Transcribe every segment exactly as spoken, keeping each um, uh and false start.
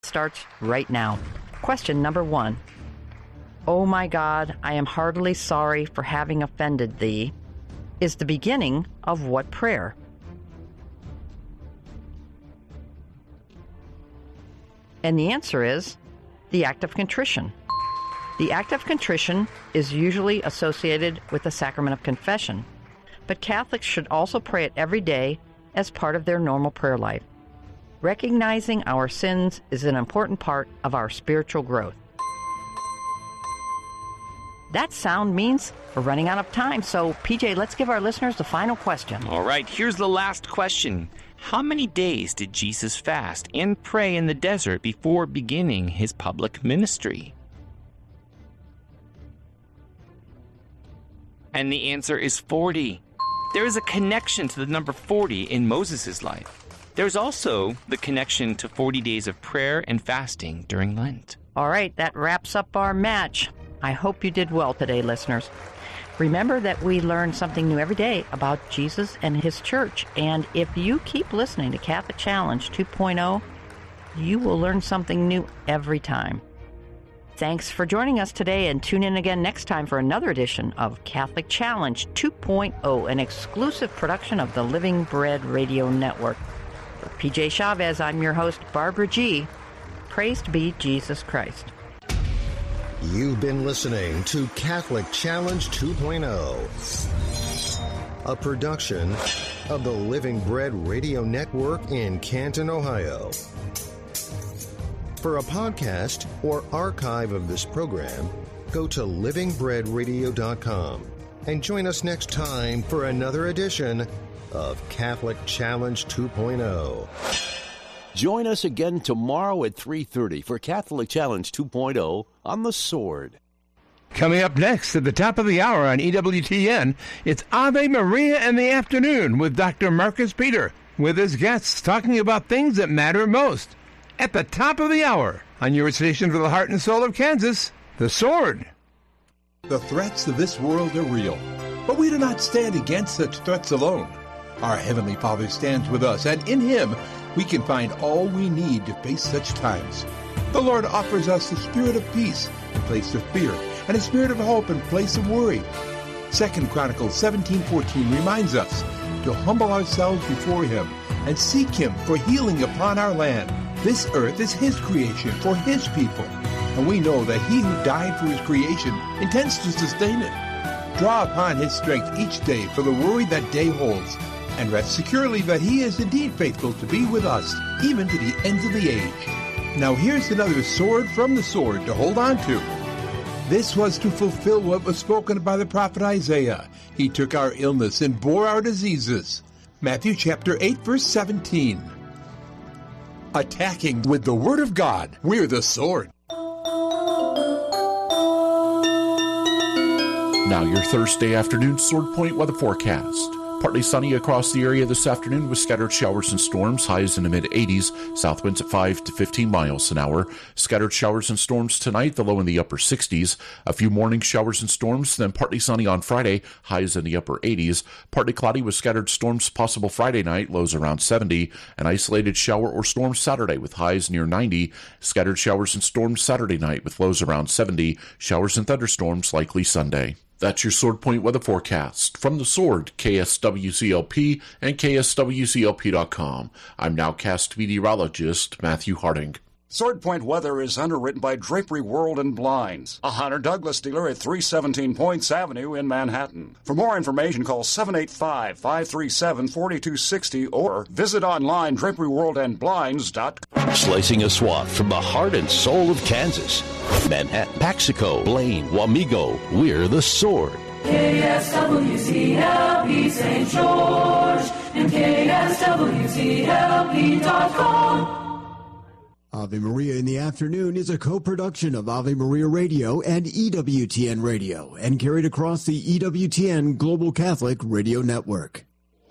starts right now. Question number one. "Oh my God, I am heartily sorry for having offended thee," is the beginning of what prayer? And the answer is the act of contrition. The act of contrition is usually associated with the sacrament of confession, but Catholics should also pray it every day as part of their normal prayer life. Recognizing our sins is an important part of our spiritual growth. That sound means we're running out of time, so P J, let's give our listeners the final question. All right, here's the last question. How many days did Jesus fast and pray in the desert before beginning his public ministry? And the answer is forty. There is a connection to the number forty in Moses' life. There's also the connection to forty days of prayer and fasting during Lent. All right, that wraps up our match. I hope you did well today, listeners. Remember that we learn something new every day about Jesus and his church. And if you keep listening to Catholic Challenge two point oh, you will learn something new every time. Thanks for joining us today, and tune in again next time for another edition of Catholic Challenge two point oh, an exclusive production of the Living Bread Radio Network. For P J Chavez, I'm your host, Barbara G. Praised be Jesus Christ. You've been listening to Catholic Challenge two point oh, a production of the Living Bread Radio Network in Canton, Ohio. For a podcast or archive of this program, go to living bread radio dot com and join us next time for another edition of Catholic Challenge two point oh. Join us again tomorrow at three thirty for Catholic Challenge two point oh on The Sword. Coming up next at the top of the hour on E W T N, it's Ave Maria in the afternoon with Doctor Marcus Peter, with his guests talking about things that matter most. At the top of the hour on your station for the heart and soul of Kansas, The Sword. The threats of this world are real, but we do not stand against such threats alone. Our Heavenly Father stands with us, and in Him we can find all we need to face such times. The Lord offers us the spirit of peace in place of fear, and a spirit of hope in place of worry. Second Chronicles seventeen fourteen reminds us to humble ourselves before Him and seek Him for healing upon our land. This earth is His creation for His people, and we know that He who died for His creation intends to sustain it. Draw upon His strength each day for the worry that day holds, and rest securely that He is indeed faithful to be with us, even to the ends of the age. Now here's another sword from the sword to hold on to. This was to fulfill what was spoken by the prophet Isaiah. He took our illness and bore our diseases. Matthew chapter eight, verse seventeen. Attacking with the Word of God, we're the sword. Now your Thursday afternoon Sword Point weather forecast. Partly sunny across the area this afternoon with scattered showers and storms, highs in the mid-eighties, south winds at five to fifteen miles an hour. Scattered showers and storms tonight, the low in the upper sixties. A few morning showers and storms, then partly sunny on Friday, highs in the upper eighties. Partly cloudy with scattered storms possible Friday night, lows around seventy. An isolated shower or storm Saturday with highs near ninety. Scattered showers and storms Saturday night with lows around seventy. Showers and thunderstorms likely Sunday. That's your Sword Point weather forecast. From the Sword, K S W C L P and K S W C L P dot com. I'm nowcast meteorologist Matthew Harding. Sword Point weather is underwritten by Drapery World and Blinds, a Hunter Douglas dealer at three seventeen Points Avenue in Manhattan. For more information, call seven eight five, five three seven, four two six zero or visit online drapery world and blinds dot com. Slicing a swath from the heart and soul of Kansas. Manhattan, Paxico, Blaine, Wamego, we're the Sword. K S W C L P Saint George and K S W C L P dot com. Ave Maria in the Afternoon is a co-production of Ave Maria Radio and E W T N Radio and carried across the E W T N Global Catholic Radio Network.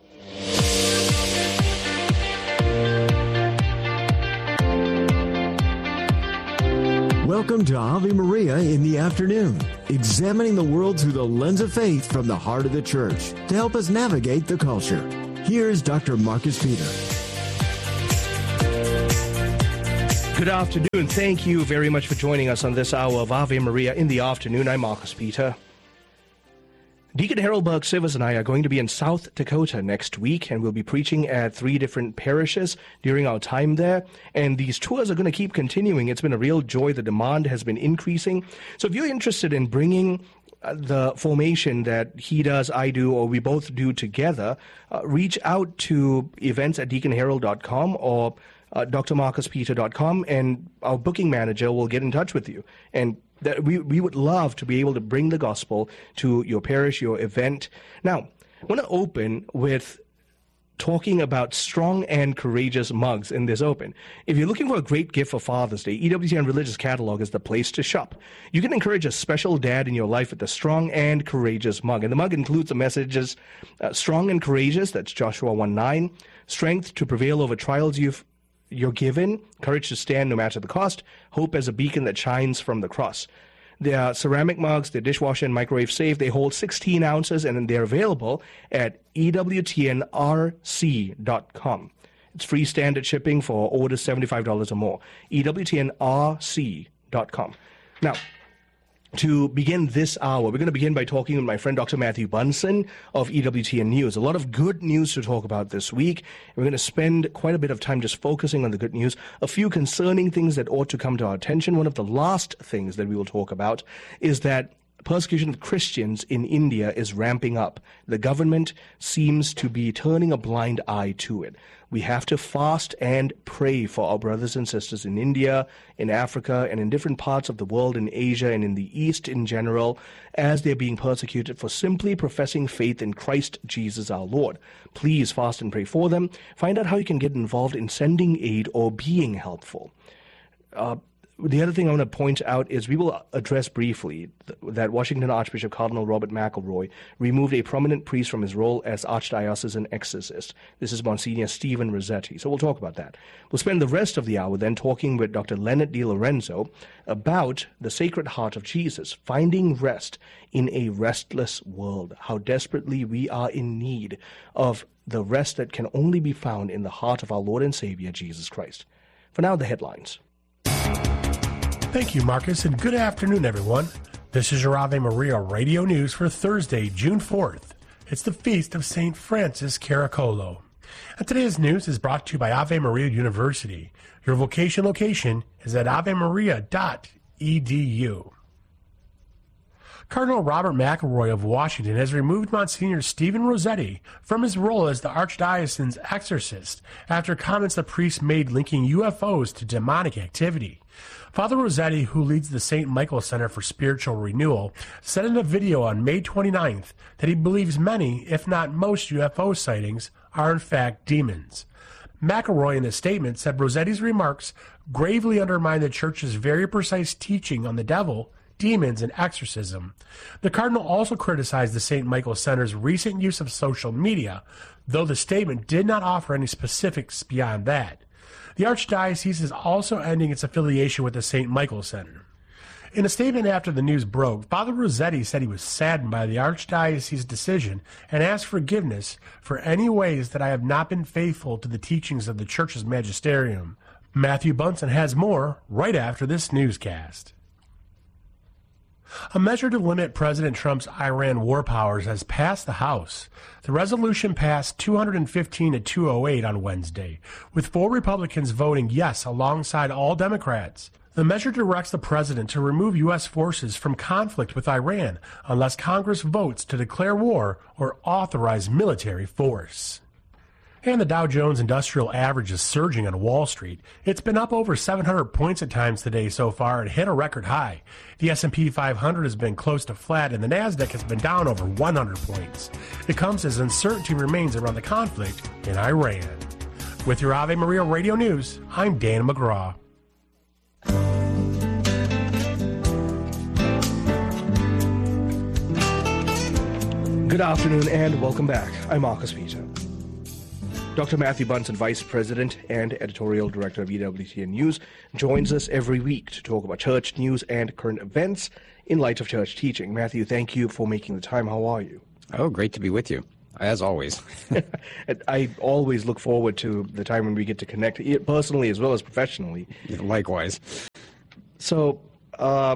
Welcome to Ave Maria in the Afternoon, examining the world through the lens of faith from the heart of the Church to help us navigate the culture. Here's Doctor Marcus Peter. Good afternoon. Thank you very much for joining us on this hour of Ave Maria in the afternoon. I'm Marcus Peter. Deacon Harold Burke Sivers and I are going to be in South Dakota next week, and we'll be preaching at three different parishes during our time there. And these tours are going to keep continuing. It's been a real joy. The demand has been increasing. So if you're interested in bringing the formation that he does, I do, or we both do together, uh, reach out to events at deacon harold dot com or uh, d r marcus peter dot com, and our booking manager will get in touch with you. And that we, we would love to be able to bring the gospel to your parish, your event. Now, I want to open with talking about strong and courageous mugs in this open. If you're looking for a great gift for Father's Day, E W T N Religious Catalog is the place to shop. You can encourage a special dad in your life with the Strong and Courageous mug. And the mug includes the messages, uh, Strong and Courageous, that's Joshua one nine, strength to prevail over trials you've you're given, courage to stand no matter the cost, hope as a beacon that shines from the cross. They are ceramic mugs, they're dishwasher and microwave safe. They hold sixteen ounces, and they're available at E W T N R C dot com. It's free standard shipping for orders seventy-five dollars or more. E W T N R C dot com. Now, to begin this hour, we're going to begin by talking with my friend Doctor Matthew Bunson of E W T N News. A lot of good news to talk about this week. We're going to spend quite a bit of time just focusing on the good news, a few concerning things that ought to come to our attention. One of the last things that we will talk about is that persecution of Christians in India is ramping up. The government seems to be turning a blind eye to it. We have to fast and pray for our brothers and sisters in India, in Africa, and in different parts of the world, in Asia and in the East in general, as they're being persecuted for simply professing faith in Christ Jesus our Lord. Please fast and pray for them. Find out how you can get involved in sending aid or being helpful. Uh, The other thing I want to point out is we will address briefly that Washington Archbishop Cardinal Robert McElroy removed a prominent priest from his role as archdiocesan exorcist. This is Monsignor Stephen Rossetti. So we'll talk about that. We'll spend the rest of the hour then talking with Doctor Leonard Di Lorenzo about the Sacred Heart of Jesus, finding rest in a restless world, how desperately we are in need of the rest that can only be found in the heart of our Lord and Savior, Jesus Christ. For now, the headlines. Thank you, Marcus, and good afternoon, everyone. This is your Ave Maria Radio News for Thursday, June fourth. It's the feast of Saint Francis Caracolo. And today's news is brought to you by Ave Maria University. Your vocation location is at ave maria dot e d u. Cardinal Robert McElroy of Washington has removed Monsignor Stephen Rossetti from his role as the archdiocesan's exorcist after comments the priest made linking U F Os to demonic activity. Father Rossetti, who leads the Saint Michael Center for Spiritual Renewal, said in a video on May twenty-ninth that he believes many, if not most, U F O sightings are in fact demons. McElroy, in a statement, said Rossetti's remarks gravely undermine the Church's very precise teaching on the devil, demons, and exorcism. The Cardinal also criticized the Saint Michael Center's recent use of social media, though the statement did not offer any specifics beyond that. The Archdiocese is also ending its affiliation with the Saint Michael Center. In a statement after the news broke, Father Rossetti said he was saddened by the Archdiocese's decision and asked forgiveness for any ways that I have not been faithful to the teachings of the Church's magisterium. Matthew Bunson has more right after this newscast. A measure to limit President Trump's Iran war powers has passed the House. The resolution passed two hundred fifteen to two oh eight on Wednesday, with four Republicans voting yes alongside all Democrats. The measure directs the president to remove U S forces from conflict with Iran unless Congress votes to declare war or authorize military force. And the Dow Jones Industrial Average is surging on Wall Street. It's been up over seven hundred points at times today so far and hit a record high. The S and P five hundred has been close to flat and the Nasdaq has been down over one hundred points. It comes as uncertainty remains around the conflict in Iran. With your Ave Maria Radio News, I'm Dan McGraw. Good afternoon and welcome back. I'm Marcus Peter. Doctor Matthew Bunson, Vice President and Editorial Director of E W T N News, joins us every week to talk about church news and current events in light of church teaching. Matthew, thank you for making the time. How are you? Oh, great to be with you. As always. I always look forward to the time when we get to connect, personally as well as professionally. Likewise. So, uh,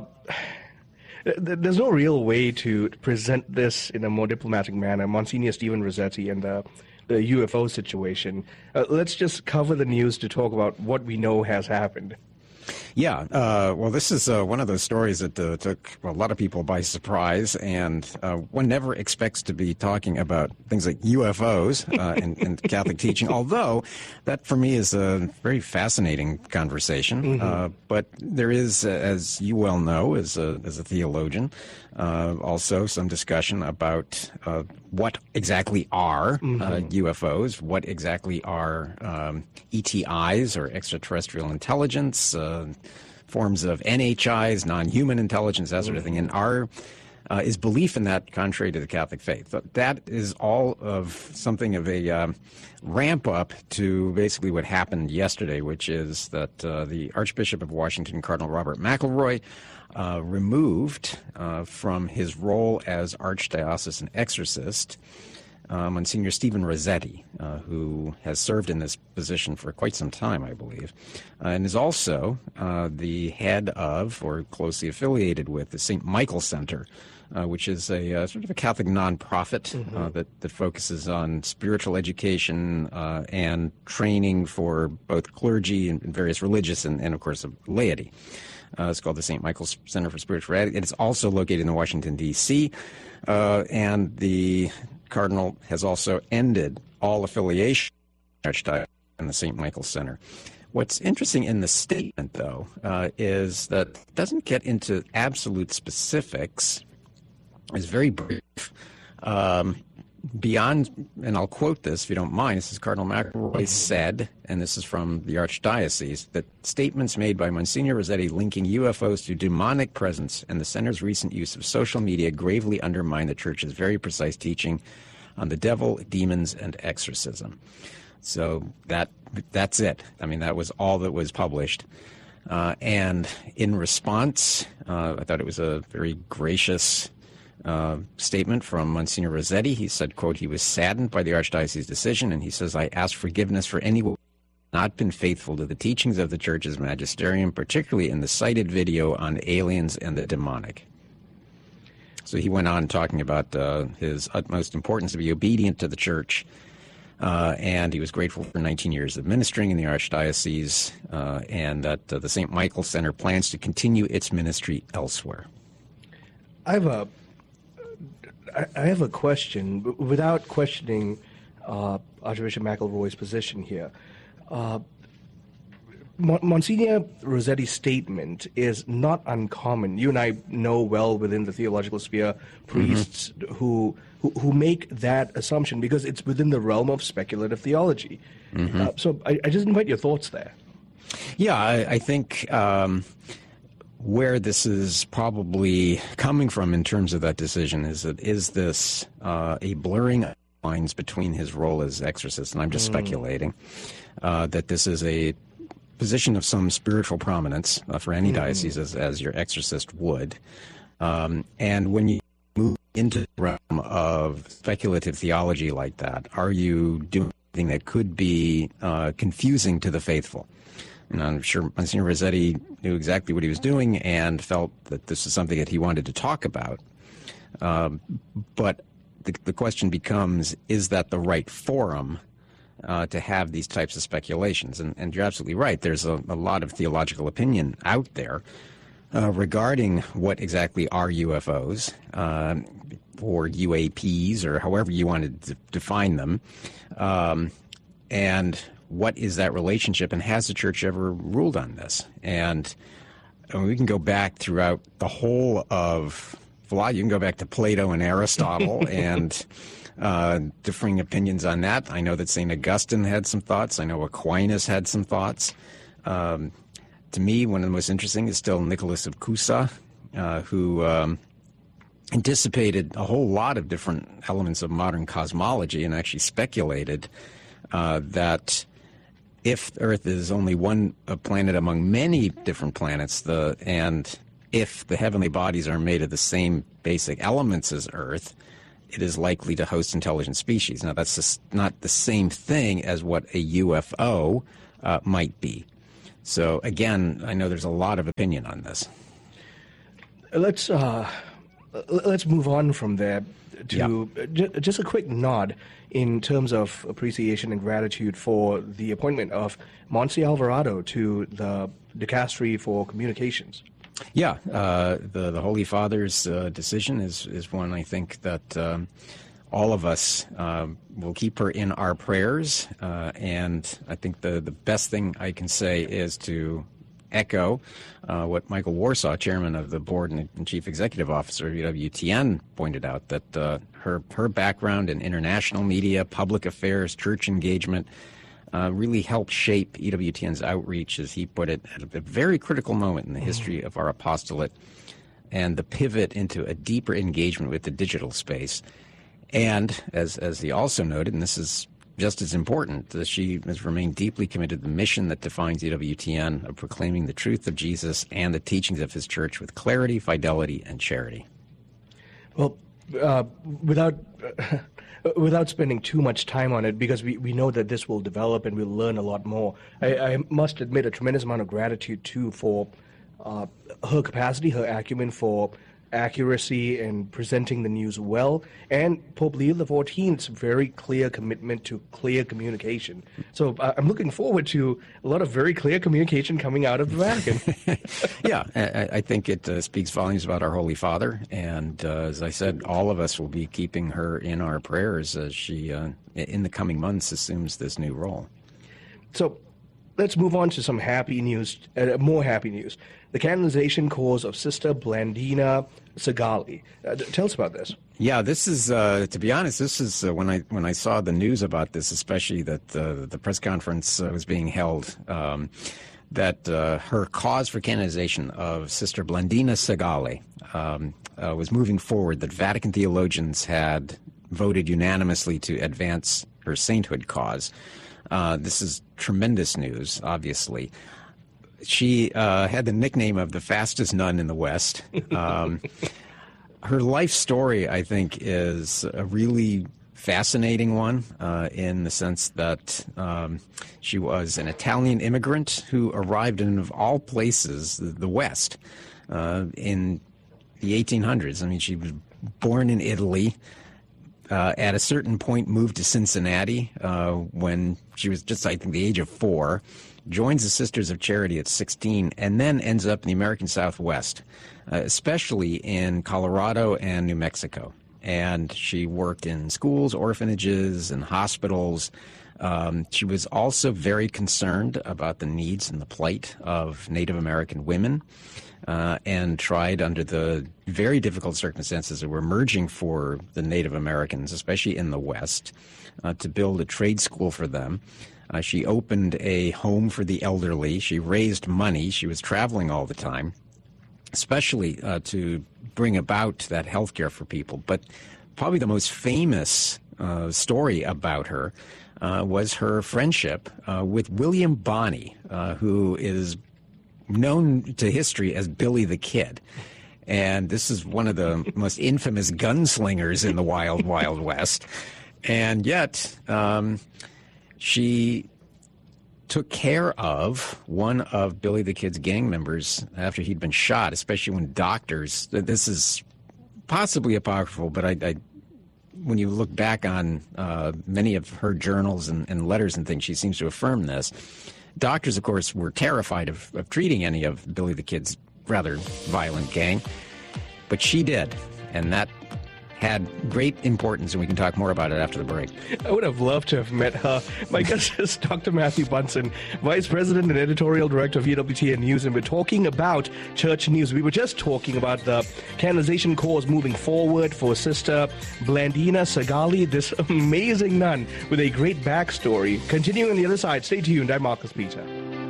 there's no real way to present this in a more diplomatic manner. Monsignor Stephen Rossetti and the, the U F O situation. Uh, let's just cover the news to talk about what we know has happened. Yeah, uh, well, this is uh, one of those stories that uh, took a lot of people by surprise, and uh, one never expects to be talking about things like U F Os uh, in, in Catholic teaching, although that for me is a very fascinating conversation. Mm-hmm. Uh, but there is, uh, as you well know, as a, as a theologian, uh, also some discussion about uh, what exactly are mm-hmm. uh, U F Os, what exactly are um, E T Is, or extraterrestrial intelligence, uh, forms of N H Is, non-human intelligence, that sort of thing. And our uh, is belief in that contrary to the Catholic faith. That is all of something of a um, ramp up to basically what happened yesterday, which is that uh, the Archbishop of Washington, Cardinal Robert McElroy, uh, removed uh, from his role as archdiocesan exorcist Uh, Monsignor Stephen Rossetti, uh, who has served in this position for quite some time, I believe, uh, and is also uh, the head of, or closely affiliated with, the Saint Michael Center, uh, which is a uh, sort of a Catholic nonprofit mm-hmm. uh, that, that focuses on spiritual education uh, and training for both clergy and, and various religious and, and, of course, laity. Uh, it's called the Saint Michael Center for Spiritual Education. It's also located in Washington, D C, uh, and the Cardinal has also ended all affiliation in the Saint Michael Center. What's interesting in the statement, though, uh, is that it doesn't get into absolute specifics. It's very brief. Um, beyond, and I'll quote this if you don't mind, this is Cardinal McElroy said, and this is from the Archdiocese, that statements made by Monsignor Rossetti linking U F Os to demonic presence and the Center's recent use of social media gravely undermine the Church's very precise teaching on the devil, demons, and exorcism. So that that's it. I mean, that was all that was published. Uh, and in response, uh, I thought it was a very gracious Uh, statement from Monsignor Rossetti. He said, quote, he was saddened by the Archdiocese's decision, and he says, I ask forgiveness for anyone who has not been faithful to the teachings of the Church's magisterium, particularly in the cited video on aliens and the demonic. So he went on talking about uh, his utmost importance to be obedient to the Church, uh, and he was grateful for nineteen years of ministering in the Archdiocese, uh, and that uh, the Saint Michael Center plans to continue its ministry elsewhere. I have a I have a question, without questioning uh, Archbishop McElroy's position here. Uh, Monsignor Rossetti's statement is not uncommon. You and I know well within the theological sphere priests mm-hmm. who, who who make that assumption because it's within the realm of speculative theology. Mm-hmm. Uh, so I, I just invite your thoughts there. Yeah, I, I think Um where this is probably coming from in terms of that decision is that is this uh, a blurring of lines between his role as exorcist, and I'm just mm. speculating, uh, that this is a position of some spiritual prominence uh, for any mm. diocese as, as your exorcist would. Um, and when you move into the realm of speculative theology like that, are you doing something that could be uh, confusing to the faithful? And I'm sure Monsignor Rossetti knew exactly what he was doing and felt that this is something that he wanted to talk about. Um, but the, the question becomes, is that the right forum uh, to have these types of speculations? And, and you're absolutely right. There's a, a lot of theological opinion out there uh, regarding what exactly are U F Os uh, or U A Ps or however you want to define them. Um, and what is that relationship, and has the Church ever ruled on this? And I mean, we can go back throughout the whole of philosophy. You can go back to Plato and Aristotle and uh, differing opinions on that. I know that Saint Augustine had some thoughts. I know Aquinas had some thoughts. Um, to me, one of the most interesting is still Nicholas of Cusa, uh, who um, anticipated a whole lot of different elements of modern cosmology and actually speculated uh, that if Earth is only one a planet among many different planets, the and if the heavenly bodies are made of the same basic elements as Earth, it is likely to host intelligent species. Now, that's just not the same thing as what a U F O uh, might be. So, again, I know there's a lot of opinion on this. Let's uh, let's move on from there to yeah. j- just a quick nod in terms of appreciation and gratitude for the appointment of Monsignor Alvarado to the Dicastery for Communications. Yeah, uh, the the Holy Father's uh, decision is is one I think that um, all of us uh, will keep her in our prayers, uh, and I think the the best thing I can say is to echo uh, what Michael Warsaw, chairman of the board and, and chief executive officer of E W T N, pointed out, that uh, her her background in international media, public affairs, church engagement uh, really helped shape E W T N's outreach, as he put it, at a very critical moment in the history of our apostolate, and the pivot into a deeper engagement with the digital space. And as as he also noted, and this is just as important, that she has remained deeply committed to the mission that defines E W T N of proclaiming the truth of Jesus and the teachings of his church with clarity, fidelity, and charity. Well, uh, without uh, without spending too much time on it, because we, we know that this will develop and we'll learn a lot more, I, I must admit a tremendous amount of gratitude, too, for uh, her capacity, her acumen for accuracy and presenting the news well, and Pope Leo the fourteenth's very clear commitment to clear communication. So uh, I'm looking forward to a lot of very clear communication coming out of the Vatican. Yeah, I, I think it uh, speaks volumes about our Holy Father, and uh, as I said, all of us will be keeping her in our prayers as she, uh, in the coming months, assumes this new role. So let's move on to some happy news, uh, more happy news. The canonization cause of Sister Blandina Segali. Uh, tell us about this. Yeah, this is, uh, to be honest, this is uh, when I when I saw the news about this, especially that uh, the press conference uh, was being held, um, that uh, her cause for canonization of Sister Blandina Segali um, uh, was moving forward, that Vatican theologians had voted unanimously to advance her sainthood cause. Uh, this is tremendous news, obviously. She uh, had the nickname of the fastest nun in the West. Um, her life story, I think, is a really fascinating one uh, in the sense that um, she was an Italian immigrant who arrived in, of all places, the West uh, in the eighteen hundreds. I mean, she was born in Italy. Uh, at a certain point, moved to Cincinnati uh, when she was just, I think, the age of four, joins the Sisters of Charity at sixteen, and then ends up in the American Southwest, uh, especially in Colorado and New Mexico. And she worked in schools, orphanages, and hospitals. Um, she was also very concerned about the needs and the plight of Native American women. Uh, and tried under the very difficult circumstances that were emerging for the Native Americans, especially in the West, uh, to build a trade school for them. Uh, she opened a home for the elderly. She raised money. She was traveling all the time, especially uh, to bring about that health care for people. But probably the most famous uh, story about her uh, was her friendship uh, with William Bonney, uh, who is known to history as Billy the Kid. And this is one of the most infamous gunslingers in the wild, wild West. And yet, um, she took care of one of Billy the Kid's gang members after he'd been shot, especially when doctors, this is possibly apocryphal, but I, I when you look back on uh, many of her journals and, and letters and things, she seems to affirm this. Doctors, of course, were terrified of, of treating any of Billy the Kid's rather violent gang, but she did, and that had great importance, and we can talk more about it after the break. I would have loved to have met her. My guest is Doctor Matthew Bunson, Vice President and Editorial Director of E W T N News, and we're talking about church news. We were just talking about the canonization cause moving forward for Sister Blandina Segali, this amazing nun with a great backstory. Continuing on the other side, stay tuned. I'm Marcus Peter.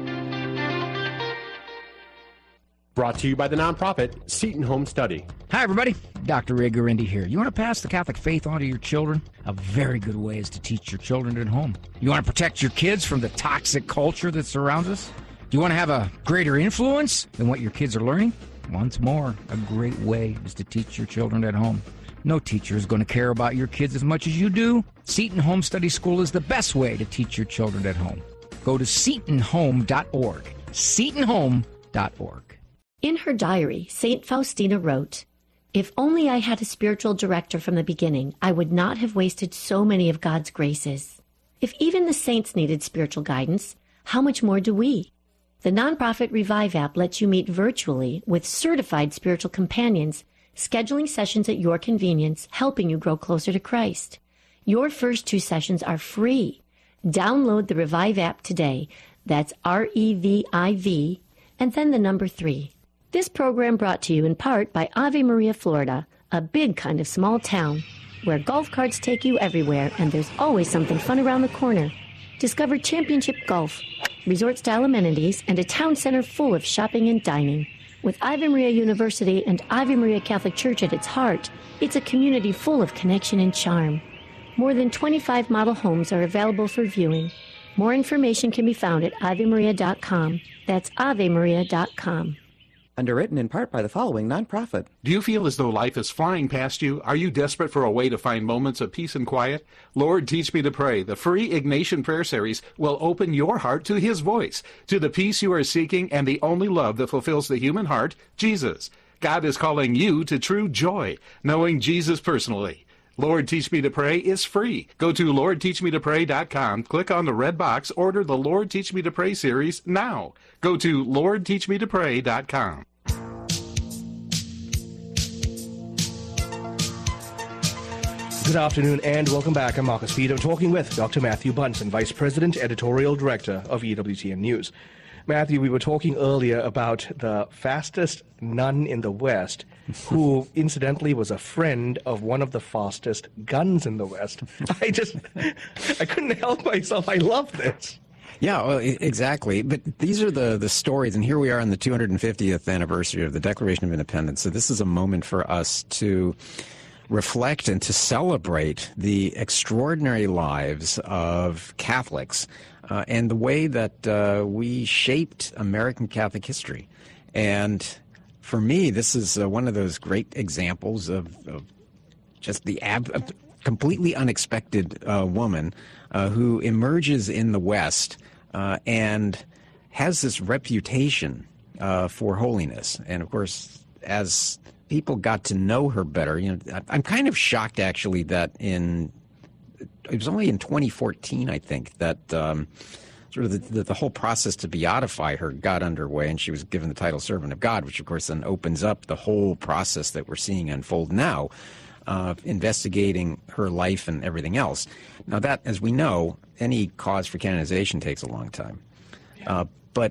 Brought to you by the nonprofit Seton Home Study. Hi, everybody. Doctor Ray Gurendi here. You want to pass the Catholic faith on to your children? A very good way is to teach your children at home. You want to protect your kids from the toxic culture that surrounds us? Do you want to have a greater influence than what your kids are learning? Once more, a great way is to teach your children at home. No teacher is going to care about your kids as much as you do. Seton Home Study School is the best way to teach your children at home. Go to seton home dot org. seton home dot org. In her diary, Saint Faustina wrote, "If only I had a spiritual director from the beginning, I would not have wasted so many of God's graces. If even the saints needed spiritual guidance, how much more do we?" The nonprofit Revive app lets you meet virtually with certified spiritual companions, scheduling sessions at your convenience, helping you grow closer to Christ. Your first two sessions are free. Download the Revive app today. That's R E V I V, and then the number three. This program brought to you in part by Ave Maria, Florida, a big kind of small town where golf carts take you everywhere and there's always something fun around the corner. Discover championship golf, resort-style amenities, and a town center full of shopping and dining. With Ave Maria University and Ave Maria Catholic Church at its heart, it's a community full of connection and charm. More than twenty-five model homes are available for viewing. More information can be found at ave maria dot com. That's ave maria dot com. Underwritten in part by the following nonprofit. Do you feel as though life is flying past you? Are you desperate for a way to find moments of peace and quiet? Lord, Teach Me to Pray, the free Ignatian Prayer Series, will open your heart to His voice, to the peace you are seeking and the only love that fulfills the human heart, Jesus. God is calling you to true joy, knowing Jesus personally. Lord, Teach Me to Pray is free. Go to lord teach me to pray dot com, click on the red box, order the Lord Teach Me to Pray series now. Go to lord teach me to pray dot com. Good afternoon and welcome back. I'm Marcus Peter, talking with Doctor Matthew Bunson, Vice President, Editorial Director of E W T N News. Matthew, we were talking earlier about the fastest nun in the West, who incidentally was a friend of one of the fastest guns in the West. I just, I couldn't help myself. I love this. Yeah, well, exactly. But these are the, the stories, and here we are on the two hundred fiftieth anniversary of the Declaration of Independence. So this is a moment for us to reflect and to celebrate the extraordinary lives of Catholics uh, and the way that uh, we shaped American Catholic history. And for me, this is uh, one of those great examples of, of just the ab- of completely unexpected uh, woman uh, who emerges in the West uh, and has this reputation uh, for holiness. And of course, as people got to know her better, you know, I'm kind of shocked actually that in it was only in twenty fourteen, I think, that um, sort of the, the, the whole process to beatify her got underway, and she was given the title Servant of God, which of course then opens up the whole process that we're seeing unfold now, uh, investigating her life and everything else. Now that, as we know, any cause for canonization takes a long time, uh, but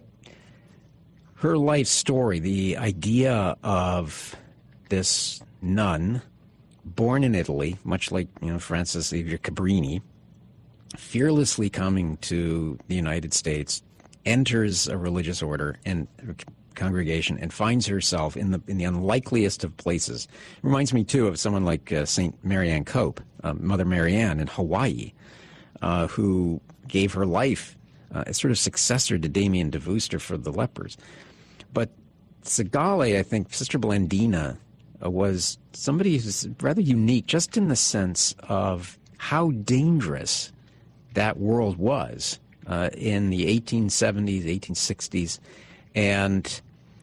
her life story, the idea of this nun, born in Italy, much like, you know, Francis Xavier Cabrini, fearlessly coming to the United States, enters a religious order and congregation, and finds herself in the in the unlikeliest of places. It reminds me too of someone like uh, Saint Marianne Cope, uh, Mother Marianne in Hawaii, uh, who gave her life uh, as sort of successor to Damien de Veuster for the lepers. But Segale, I think, Sister Blandina, was somebody who's rather unique just in the sense of how dangerous that world was uh, in the eighteen seventies, eighteen sixties, and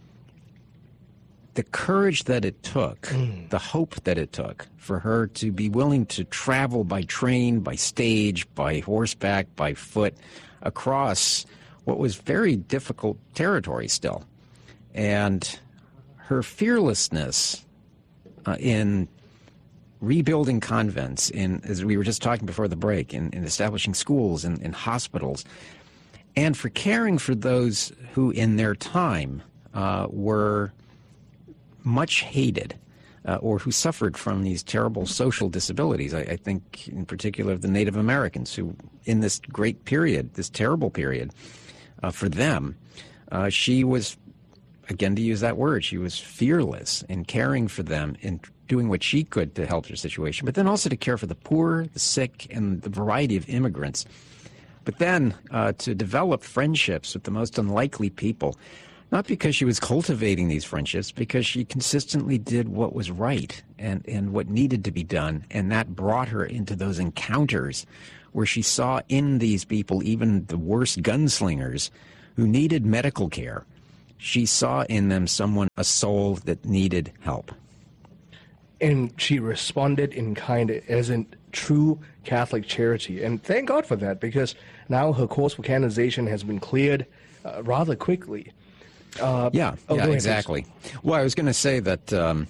the courage that it took, mm. the hope that it took for her to be willing to travel by train, by stage, by horseback, by foot, across what was very difficult territory still. And her fearlessness Uh, in rebuilding convents, in, as we were just talking before the break, in, in establishing schools and in, in hospitals, and for caring for those who in their time uh, were much hated uh, or who suffered from these terrible social disabilities. I, I think in particular of the Native Americans who, in this great period, this terrible period, uh, for them, uh, she was, again, to use that word, she was fearless in caring for them, in doing what she could to help their situation, but then also to care for the poor, the sick, and the variety of immigrants. But then uh, to develop friendships with the most unlikely people, Not because she was cultivating these friendships, because she consistently did what was right and, and what needed to be done, and that brought her into those encounters where she saw in these people, even the worst gunslingers who needed medical care, she saw in them someone, a soul that needed help. And she responded in kind as in true Catholic charity. And thank God for that, because now her course for canonization has been cleared uh, rather quickly. Uh, yeah, oh, yeah, ahead, exactly. please. Well, I was going to say that um,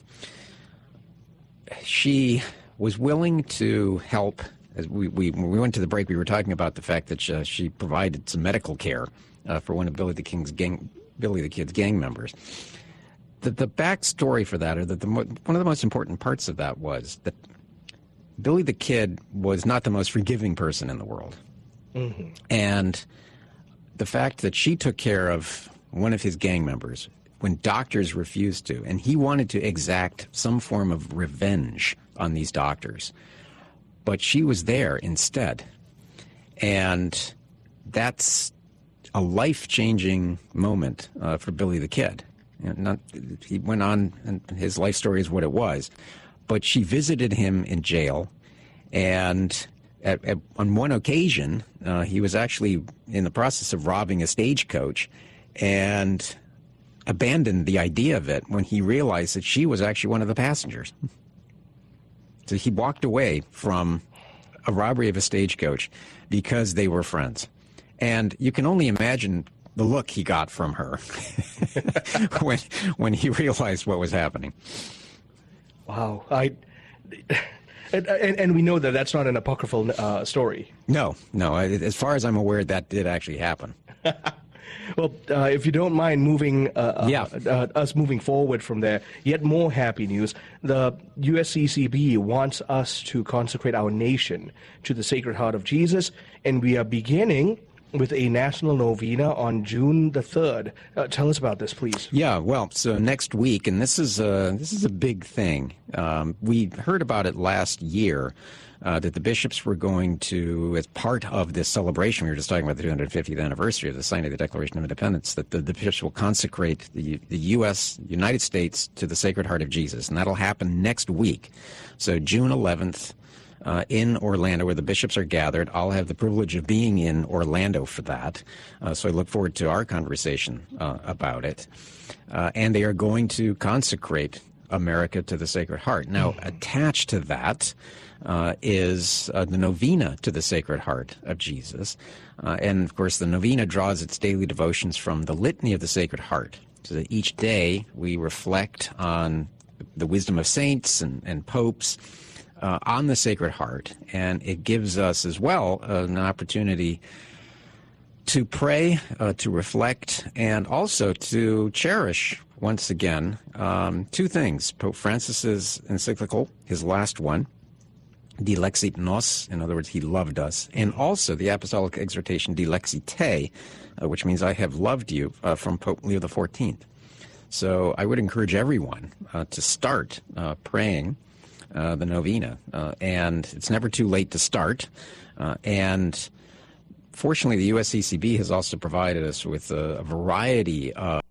she was willing to help. As we, we, when we went to the break, we were talking about the fact that she, she provided some medical care uh, for one of Billy the King's gang, Billy the Kid's gang members. The, the backstory for that, or that the, one of the most important parts of that, was that Billy the Kid was not the most forgiving person in the world. Mm-hmm. And the fact that she took care of one of his gang members when doctors refused to, and he wanted to exact some form of revenge on these doctors, but she was there instead. And that's a life-changing moment uh, for Billy the Kid. And not, he went on, and his life story is what it was. But she visited him in jail, and at, at, on one occasion, uh, he was actually in the process of robbing a stagecoach and abandoned the idea of it when he realized that she was actually one of the passengers. So he walked away from a robbery of a stagecoach because they were friends. And you can only imagine the look he got from her when when he realized what was happening. Wow. I... And, and, and we know that that's not an apocryphal uh, story. No, no. As far as I'm aware, that did actually happen. Well, uh, if you don't mind moving, uh, yeah. uh, uh, us moving forward from there, yet more happy news. The U S C C B wants us to consecrate our nation to the Sacred Heart of Jesus, and we are beginning with a national novena on June the third. Uh, tell us about this, please. Yeah, well, so next week, and this is a, this is a big thing. Um, we heard about it last year, uh, that the bishops were going to, as part of this celebration, we were just talking about the two hundred fiftieth anniversary of the signing of the Declaration of Independence, that the, the bishops will consecrate the, the U S, United States, to the Sacred Heart of Jesus, and that'll happen next week. So June eleventh, Uh, in Orlando, where the bishops are gathered. I'll have the privilege of being in Orlando for that, uh, so I look forward to our conversation uh, about it. Uh, and they are going to consecrate America to the Sacred Heart. Now, mm-hmm. attached to that uh, is uh, the novena to the Sacred Heart of Jesus. Uh, and, of course, the novena draws its daily devotions from the Litany of the Sacred Heart. So that each day we reflect on the wisdom of saints and, and popes, Uh, on the Sacred Heart, and it gives us as well uh, an opportunity to pray, uh, to reflect, and also to cherish, once again, um, two things. Pope Francis's encyclical, his last one, Dilexit Nos, in other words, he loved us, and also the apostolic exhortation Dilexit Te, uh, which means I have loved you, uh, from Pope Leo the fourteenth. So I would encourage everyone uh, to start uh, praying Uh, the novena, uh, and it's never too late to start. Uh, and fortunately, the U S C C B has also provided us with a, a variety of